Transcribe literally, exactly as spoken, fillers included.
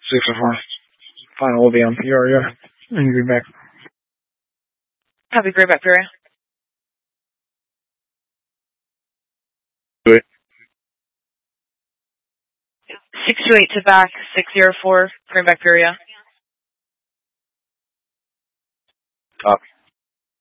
six oh four. Final will be on P R, yeah. And you'll be back. Copy, Greenback Peoria. Do it. six two eight to back, six zero four, Greenback Peoria. Copy.